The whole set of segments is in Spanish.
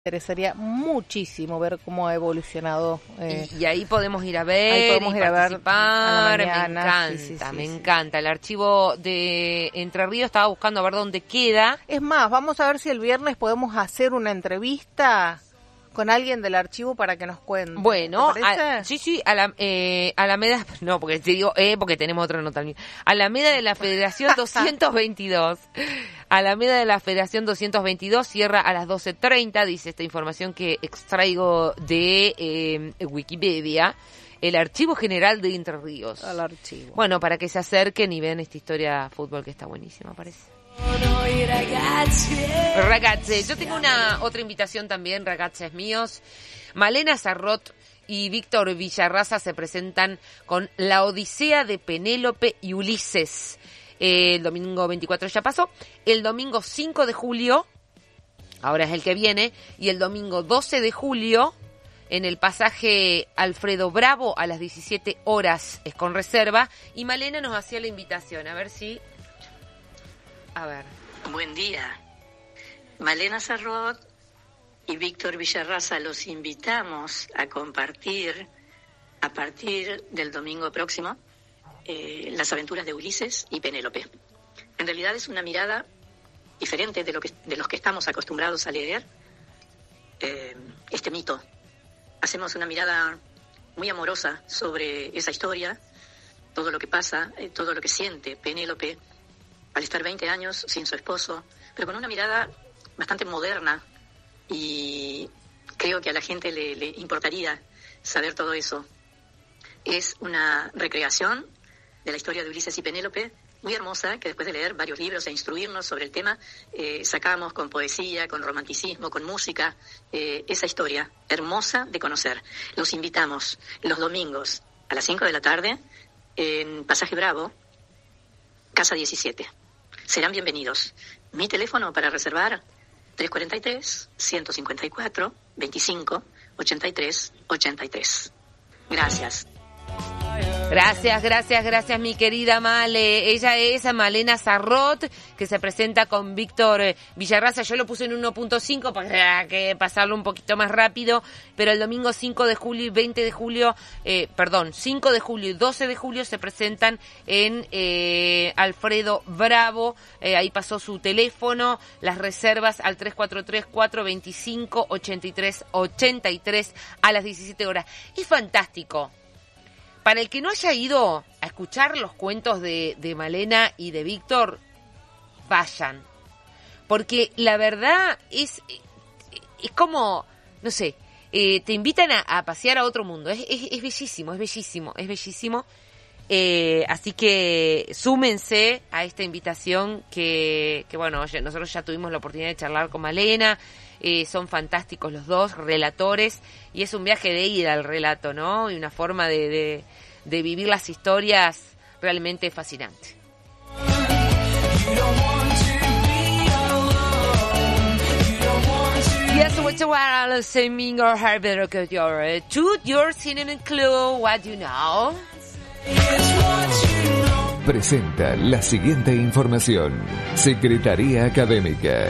interesaría muchísimo ver cómo ha evolucionado. Y ahí podemos ir a ver, participar. Me encanta, me encanta. El archivo de Entre Ríos, estaba buscando a ver dónde queda. Es más, vamos a ver si el viernes podemos hacer una entrevista con alguien del archivo para que nos cuente. Bueno, Alameda, no, porque te digo, porque tenemos otra nota. Alameda de la Federación 222. Alameda de la Federación 222 cierra a las 12:30, dice esta información que extraigo de Wikipedia. El Archivo General de Entre Ríos. Al archivo. Bueno, para que se acerquen y vean esta historia de fútbol que está buenísima, parece. Ragazze, yo tengo otra invitación también, ragazzes míos. Malena Sarrot y Víctor Villarraza se presentan con La Odisea de Penélope y Ulises. El domingo 24 ya pasó. El domingo 5 de julio, ahora es el que viene, y el domingo 12 de julio, en el pasaje Alfredo Bravo a las 17 horas, es con reserva. Y Malena nos hacía la invitación, a ver si... A ver. Buen día. Malena Sarrot y Víctor Villarraza los invitamos a compartir a partir del domingo próximo las aventuras de Ulises y Penélope. En realidad es una mirada diferente de los que estamos acostumbrados a leer este mito. Hacemos una mirada muy amorosa sobre esa historia, todo lo que pasa, todo lo que siente Penélope al estar 20 años sin su esposo, pero con una mirada bastante moderna, y creo que a la gente le importaría saber todo eso. Es una recreación de la historia de Ulises y Penélope, muy hermosa, que después de leer varios libros e instruirnos sobre el tema, sacamos con poesía, con romanticismo, con música, esa historia hermosa de conocer. Los invitamos los domingos a las 5 de la tarde en Pasaje Bravo, Casa 17. Serán bienvenidos. Mi teléfono para reservar, 343-154-25-83-83. Gracias. Gracias, mi querida Male. Ella es Malena Sarrot, que se presenta con Víctor Villarraza. Yo lo puse en 1.5 para que pasarlo un poquito más rápido, pero el domingo 5 de julio y 20 de julio, 5 de julio y 12 de julio se presentan en Alfredo Bravo. Ahí pasó su teléfono, las reservas al 343-425-83-83 a las 17 horas. Es fantástico. Para el que no haya ido a escuchar los cuentos de Malena y de Víctor, vayan. Porque la verdad es como, no sé, te invitan a pasear a otro mundo. Es bellísimo, es bellísimo, es bellísimo. Así que súmense a esta invitación que bueno, nosotros ya tuvimos la oportunidad de charlar con Malena. Son fantásticos los dos relatores, y es un viaje de ida al relato, ¿no? Y una forma de vivir las historias realmente fascinante. Yes, what you are saying or have better get your truth, your cinnamon clue, what you know. Presenta la siguiente información. Secretaría Académica.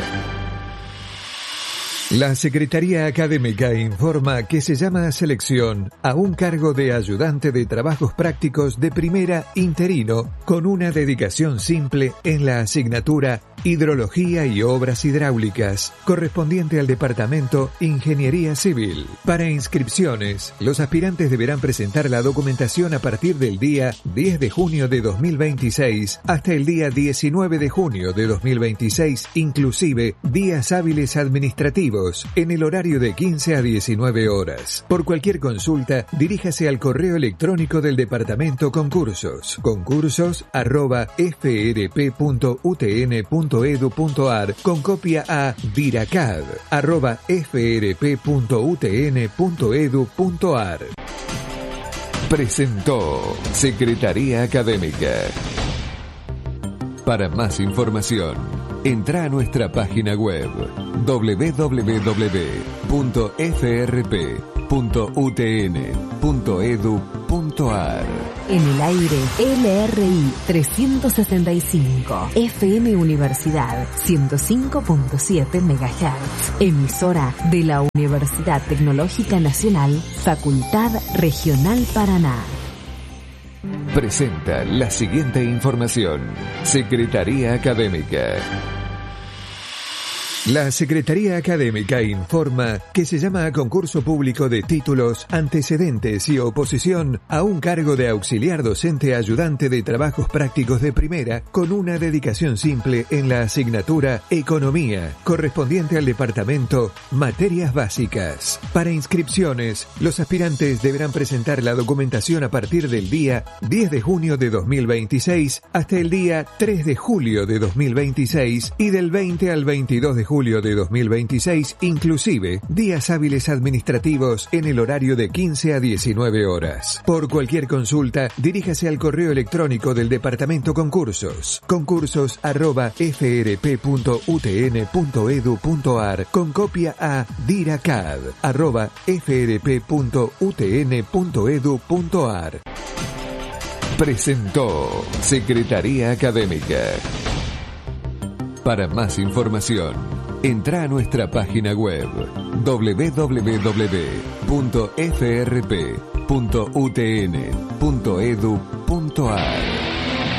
La Secretaría Académica informa que se llama a selección a un cargo de ayudante de trabajos prácticos de primera interino con una dedicación simple en la asignatura Hidrología y Obras Hidráulicas, correspondiente al Departamento Ingeniería Civil. Para inscripciones, los aspirantes deberán presentar la documentación a partir del día 10 de junio de 2026 hasta el día 19 de junio de 2026, inclusive días hábiles administrativos, en el horario de 15 a 19 horas. Por cualquier consulta, diríjase al correo electrónico del Departamento Concursos, concursos@frp.utn.edu.ar, con copia a diracad@frp.utn.edu.ar. Presentó Secretaría Académica. Para más información, entra a nuestra página web www.frp.utn.edu.ar. En el aire, LRI 365, FM Universidad 105.7 MHz, emisora de la Universidad Tecnológica Nacional, Facultad Regional Paraná. Presenta la siguiente información. Secretaría Académica. La Secretaría Académica informa que se llama a concurso público de títulos, antecedentes y oposición a un cargo de auxiliar docente ayudante de trabajos prácticos de primera con una dedicación simple en la asignatura Economía, correspondiente al departamento Materias Básicas. Para inscripciones, los aspirantes deberán presentar la documentación a partir del día 10 de junio de 2026 hasta el día 3 de julio de 2026 y del 20 al 22 de julio de 2026, inclusive días hábiles administrativos en el horario de 15 a 19 horas. Por cualquier consulta, diríjase al correo electrónico del Departamento Concursos, concursos@frp.utn.edu.ar, con copia a diracad@frp.utn.edu.ar. Presentó Secretaría Académica. Para más información, entra a nuestra página web www.frp.utn.edu.ar.